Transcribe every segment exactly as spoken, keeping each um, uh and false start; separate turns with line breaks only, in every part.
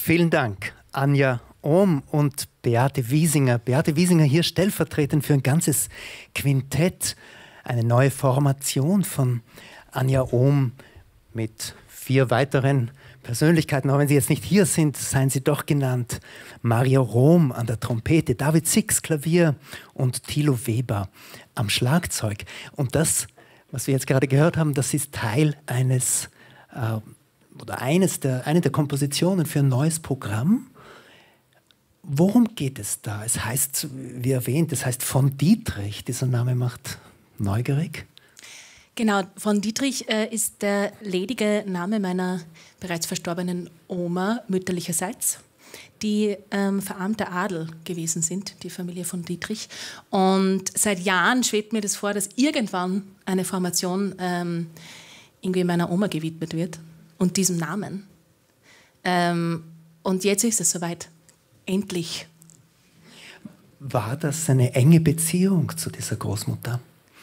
Vielen Dank, Anja Ohm und Beate Wiesinger. Beate Wiesinger hier stellvertretend für ein ganzes Quintett. Eine neue Formation von Anja Ohm mit vier weiteren Persönlichkeiten. Auch wenn sie jetzt nicht hier sind, seien sie doch genannt. Mario Rom an der Trompete, David Six Klavier und Thilo Weber am Schlagzeug. Und das, was wir jetzt gerade gehört haben, das ist Teil eines äh, oder eines der, eine der Kompositionen für ein neues Programm. Worum geht es da? Es heißt, wie erwähnt, es heißt von Dietrich. Dieser Name macht neugierig.
Genau, von Dietrich äh, ist der ledige Name meiner bereits verstorbenen Oma mütterlicherseits, die ähm, verarmter Adel gewesen sind, die Familie von Dietrich. Und seit Jahren schwebt mir das vor, dass irgendwann eine Formation ähm, irgendwie meiner Oma gewidmet wird und diesem Namen. Ähm, und jetzt ist es soweit. Endlich.
War das eine enge Beziehung zu dieser Großmutter?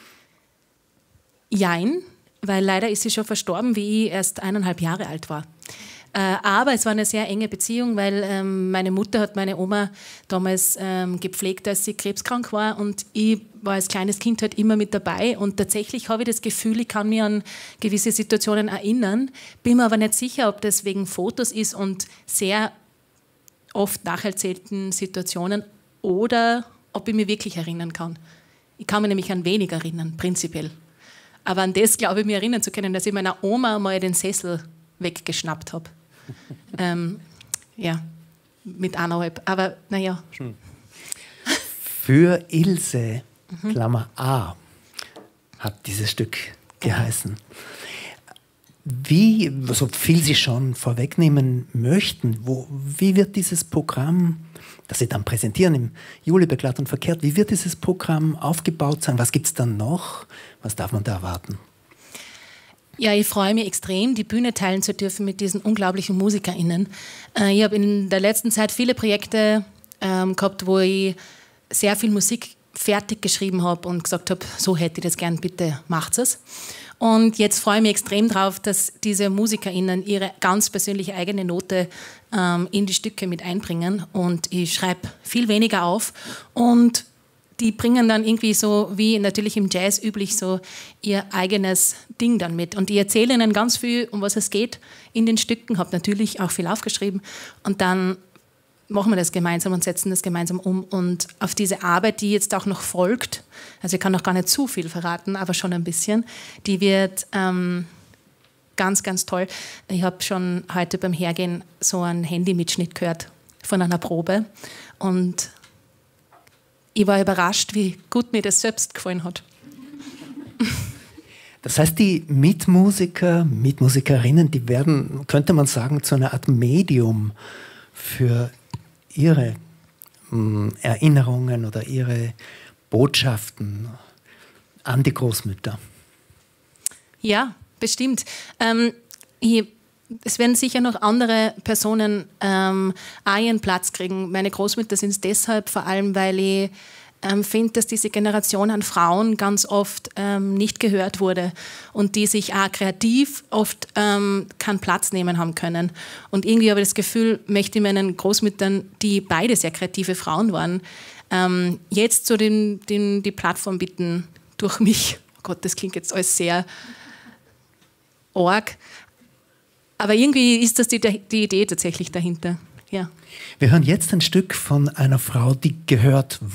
Jein, weil leider ist sie schon verstorben, wie ich erst eineinhalb Jahre alt war. Äh, aber es war eine sehr enge Beziehung, weil ähm, meine Mutter hat meine Oma damals ähm, gepflegt, als sie krebskrank war, und ich war als kleines Kind halt immer mit dabei, und tatsächlich habe ich das Gefühl, ich kann mich an gewisse Situationen erinnern, bin mir aber nicht sicher, ob das wegen Fotos ist und sehr oft nacherzählten Situationen oder ob ich mich wirklich erinnern kann. Ich kann mich nämlich an wenig erinnern, prinzipiell. Aber an das glaube ich, mich erinnern zu können, dass ich meiner Oma mal den Sessel weggeschnappt habe. ähm, ja, mit eineinhalb. Aber naja.
Für Ilse, mhm. Klammer A, hat dieses Stück geheißen. Wie, so viel Sie schon vorwegnehmen möchten, wo, wie wird dieses Programm, das Sie dann präsentieren im Juli bei Glatt und Verkehrt, wie wird dieses Programm aufgebaut sein? Was gibt es dann noch? Was darf man da erwarten?
Ja, ich freue mich extrem, die Bühne teilen zu dürfen mit diesen unglaublichen MusikerInnen. Äh, ich habe in der letzten Zeit viele Projekte ähm, gehabt, wo ich sehr viel Musik fertig geschrieben habe und gesagt habe, so hätte ich das gern, bitte macht es. Und jetzt freue ich mich extrem darauf, dass diese MusikerInnen ihre ganz persönliche eigene Note ähm, in die Stücke mit einbringen. Und ich schreibe viel weniger auf. Und die bringen dann irgendwie so, wie natürlich im Jazz üblich, so ihr eigenes Ding dann mit. Und ich erzähle ihnen ganz viel, um was es geht in den Stücken, habe natürlich auch viel aufgeschrieben. Und dann machen wir das gemeinsam und setzen das gemeinsam um. Und auf diese Arbeit, die jetzt auch noch folgt, also ich kann noch gar nicht zu viel verraten, aber schon ein bisschen, die wird ähm, ganz, ganz toll. Ich habe schon heute beim Hergehen so einen Handymitschnitt gehört von einer Probe, und ich war überrascht, wie gut mir das selbst gefallen hat.
Das heißt, die Mitmusiker, Mitmusikerinnen, die werden, könnte man sagen, zu einer Art Medium für ihre mh, Erinnerungen oder ihre Botschaften an die Großmütter.
Ja, bestimmt. Ähm, ich, es werden sicher noch andere Personen ähm, auch ihren Platz kriegen. Meine Großmütter sind es deshalb, vor allem, weil ich ähm, finde, dass diese Generation an Frauen ganz oft ähm, nicht gehört wurde und die sich auch kreativ oft ähm, keinen Platz nehmen haben können. Und irgendwie habe ich das Gefühl, möchte ich meinen Großmüttern, die beide sehr kreative Frauen waren, ähm, jetzt so den, den, die Plattform bieten durch mich. Oh Gott, das klingt jetzt alles sehr arg. Aber irgendwie ist das die, die Idee tatsächlich dahinter. Ja.
Wir hören jetzt ein Stück von einer Frau, die gehört